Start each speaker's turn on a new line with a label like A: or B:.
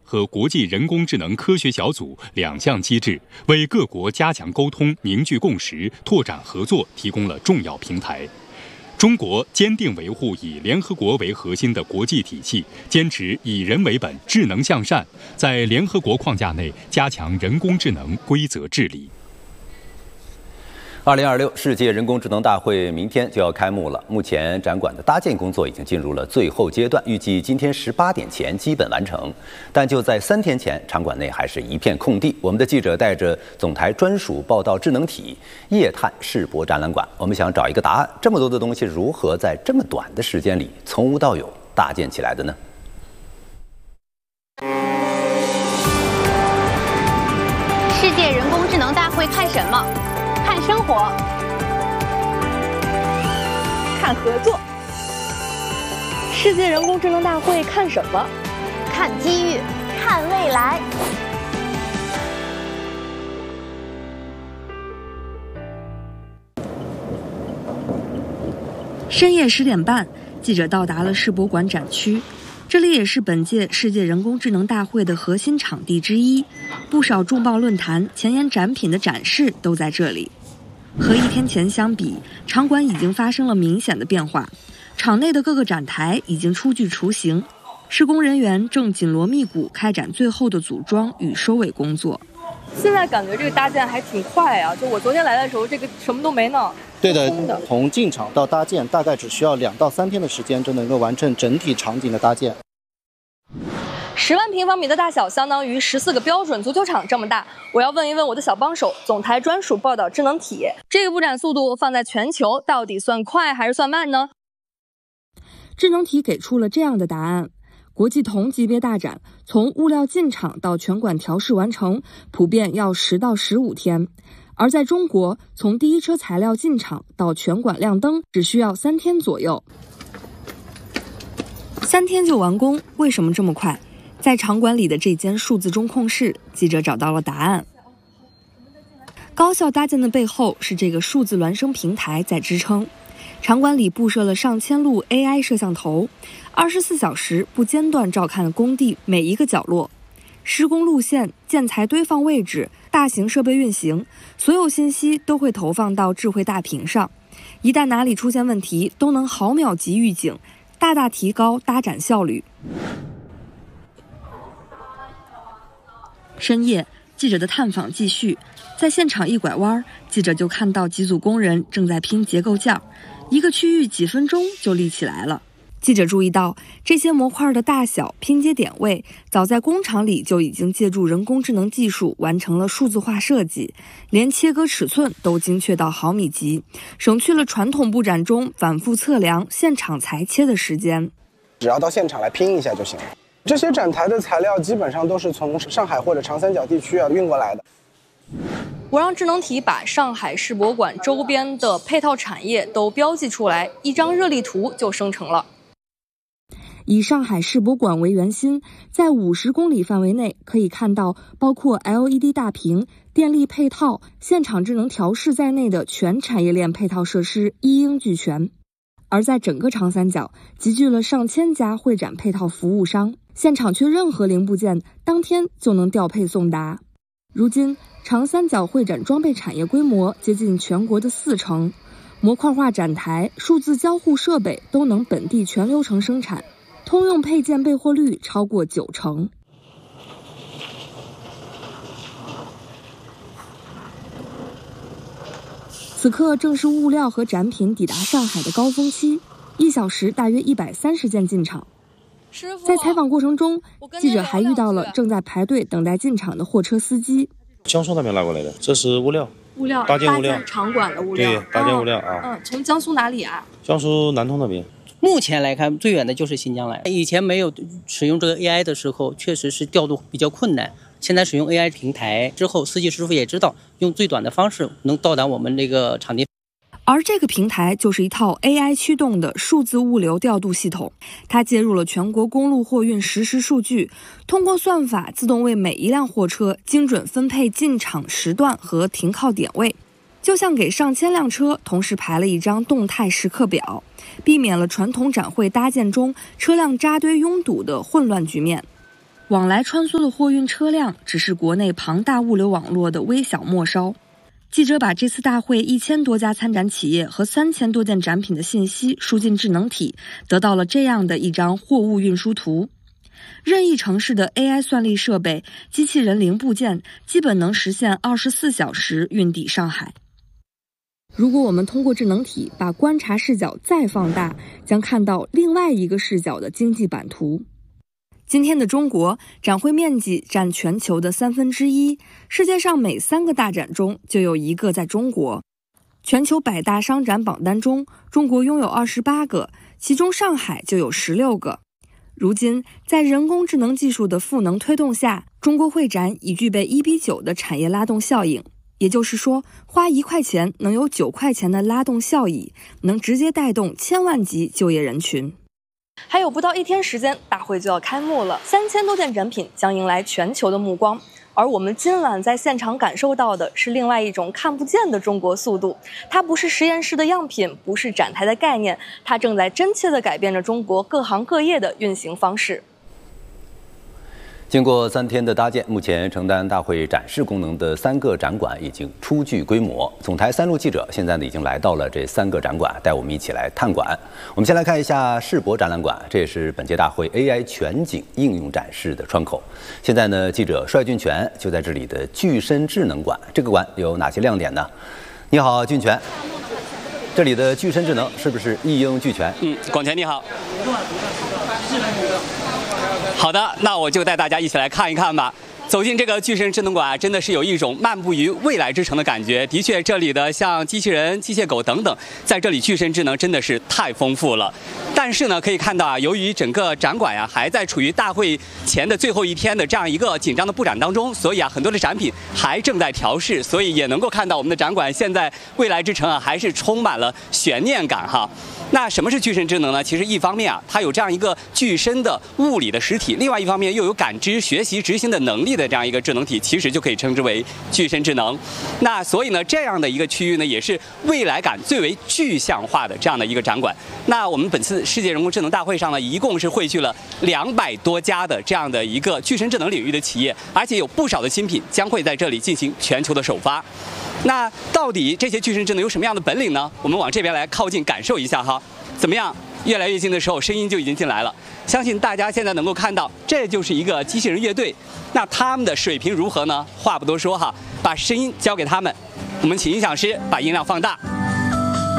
A: 和国际人工智能科学小组两项机制，为各国加强沟通、凝聚共识、拓展合作提供了重要平台。中国坚定维护以联合国为核心的国际体系，坚持以人为本、智能向善，在联合国框架内加强人工智能规则治理。
B: 2026世界人工智能大会明天就要开幕了，目前展馆的搭建工作已经进入了最后阶段，预计今天18点前基本完成。但就在3天前，场馆内还是一片空地。我们的记者带着总台专属报道智能体夜探世博展览馆，我们想找一个答案：这么多的东西如何在这么短的时间里从无到有搭建起来的呢？
C: 世界人工智能大会看什么？看生活，
D: 看合作。世界人工智能大会看什么？
C: 看机遇，看未来。
E: 深夜10点半，记者到达了世博馆展区，这里也是本届世界人工智能大会的核心场地之一，不少重磅论坛、前沿展品的展示都在这里。和1天前相比，场馆已经发生了明显的变化，场内的各个展台已经初具雏形，施工人员正紧锣密鼓开展最后的组装与收尾工作。
D: 现在感觉这个搭建还挺快啊！就我昨天来的时候，这个什么都没呢。
F: 对的，从进场到搭建大概只需要2到3天的时间就能够完成整体场景的搭建。
D: 10万平方米的大小，相当于14个标准足球场这么大。我要问一问我的小帮手，总台专属报道智能体，这个布展速度放在全球到底算快还是算慢呢？
E: 智能体给出了这样的答案：国际同级别大展，从物料进场到全馆调试完成，普遍要10到15天；而在中国，从第一车材料进场到全馆亮灯，只需要3天左右。3天就完工，为什么这么快？在场馆里的这间数字中控室，记者找到了答案。高效搭建的背后是这个数字孪生平台在支撑。场馆里布设了上千路 AI 摄像头，24小时不间断照看工地每一个角落，施工路线、建材堆放位置、大型设备运行，所有信息都会投放到智慧大屏上。一旦哪里出现问题，都能毫秒级预警，大大提高搭展效率。深夜，记者的探访继续，在现场一拐弯，记者就看到几组工人正在拼结构件，一个区域几分钟就立起来了。记者注意到，这些模块的大小、拼接点位，早在工厂里就已经借助人工智能技术完成了数字化设计，连切割尺寸都精确到毫米级，省去了传统布展中反复测量、现场裁切的时间。
G: 只要到现场来拼一下就行了。这些展台的材料基本上都是从上海或者长三角地区运过来的。
D: 我让智能体把上海世博馆周边的配套产业都标记出来，一张热力图就生成了。
E: 以上海世博馆为圆心，在50公里范围内可以看到包括 LED 大屏、电力配套、现场智能调试在内的全产业链配套设施一应俱全。而在整个长三角集聚了上千家会展配套服务商，现场缺任何零部件，当天就能调配送达。如今，长三角会展装备产业规模接近全国的40%，模块化展台、数字交互设备都能本地全流程生产，通用配件备货率超过90%。此刻正是物料和展品抵达上海的高峰期，1小时大约130件进场。在采访过程中，记者还遇到了正在排队等待进场的货车司机。
H: 江苏那边拉过来的，这是物料，搭建物料，
D: 场馆的物料，
H: 对，搭建物料啊。
D: 从江苏哪里啊？
H: 江苏南通那边。
I: 目前来看，最远的就是新疆来。以前没有使用这个 AI 的时候，确实是调度比较困难。现在使用 AI 平台之后，司机师傅也知道用最短的方式能到达我们这个场地。
E: 而这个平台就是一套 AI 驱动的数字物流调度系统，它接入了全国公路货运实时数据，通过算法自动为每一辆货车精准分配进场时段和停靠点位，就像给上千辆车同时排了一张动态时刻表，避免了传统展会搭建中车辆扎堆拥堵的混乱局面。 往来穿梭的货运车辆只是国内庞大物流网络的微小末梢。记者把这次大会1000多家参展企业和3000多件展品的信息输进智能体，得到了这样的一张货物运输图。任意城市的 AI 算力设备、机器人零部件基本能实现24小时运抵上海。如果我们通过智能体把观察视角再放大，将看到另外一个视角的经济版图。今天的中国展会面积占全球的1/3，世界上每3个大展中就有1个在中国。全球100大商展榜单中，中国拥有28个，其中上海就有16个。如今，在人工智能技术的赋能推动下，中国会展已具备1:9的产业拉动效应。也就是说，花1块钱能有9块钱的拉动效益，能直接带动1000万级就业人群。
D: 还有不到1天时间，大会就要开幕了，3000多件展品将迎来全球的目光。而我们今晚在现场感受到的是另外一种看不见的中国速度，它不是实验室的样品，不是展台的概念，它正在真切地改变着中国各行各业的运行方式。
B: 经过3天的搭建，目前承担大会展示功能的3个展馆已经初具规模。总台3路记者现在呢已经来到了这3个展馆，带我们一起来探馆。我们先来看一下世博展览馆，这也是本届大会 AI 全景应用展示的窗口。现在呢，记者帅俊全就在这里的具身智能馆。这个馆有哪些亮点呢？你好，俊全。这里的具身智能是不是一应俱全？
J: 广全你好。好的，那我就带大家一起来看一看吧。走进这个具身智能馆，真的是有一种漫步于未来之城的感觉。的确，这里的像机器人、机械狗等等，在这里具身智能真的是太丰富了。但是呢，可以看到啊，由于整个展馆呀还在处于大会前的最后1天的这样一个紧张的布展当中，所以啊，很多的展品还正在调试，所以也能够看到我们的展馆现在未来之城啊还是充满了悬念感哈。那什么是具身智能呢？其实一方面啊，它有这样一个具身的物理的实体，另外一方面又有感知、学习、执行的能力的这样一个智能体，其实就可以称之为具身智能。那所以呢，这样的一个区域呢，也是未来感最为具象化的这样的一个展馆。那我们本次世界人工智能大会上呢，一共是汇聚了200多家的这样的一个具身智能领域的企业，而且有不少的新品将会在这里进行全球的首发。那到底这些具身智能有什么样的本领呢？我们往这边来靠近感受一下哈。怎么样？越来越近的时候，声音就已经进来了。相信大家现在能够看到，这就是一个机器人乐队。那他们的水平如何呢？话不多说哈，把声音交给他们。我们请音响师把音量放大。